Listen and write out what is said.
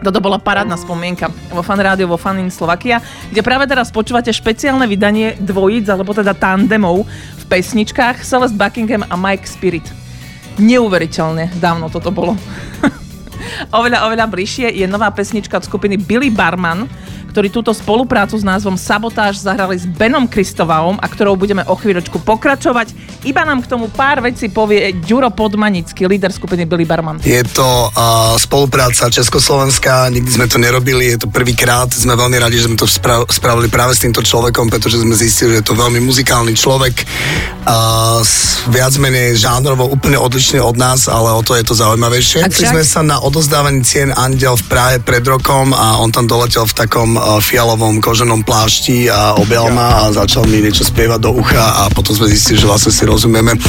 Toto bola parádna spomienka vo Fan Rádiu, vo Fan in Slovakia, kde práve teraz počúvate špeciálne vydanie dvojíc, alebo teda tandemov v pesničkách Celeste Buckingham a Mike Spirit. Neuveriteľne dávno toto bolo. Oveľa bližšie je nová pesnička od skupiny Billy Barman, ktorí túto spoluprácu s názvom Sabotáž zahrali s Benom Kristovaom a ktorou budeme o chvíľočku pokračovať. Iba nám k tomu pár vecí povie Ďuro Podmanický, líder skupiny Billy Barman. Je to spolupráca Československá, nikdy sme to nerobili, je to prvýkrát, sme veľmi radi, že sme to spravili práve s týmto človekom, pretože sme zistili, že je to veľmi muzikálny človek, viac menej žánrovo úplne odlišný od nás, ale o to je to zaujímavejšie. Sme sa na odozdávaní cien Andel v Prahe pred rokom a on tam doletel v takom fialovom koženom plášti a objal ma a začal mi niečo spievať do ucha a potom sme zistili, že vlastne si rozumieme.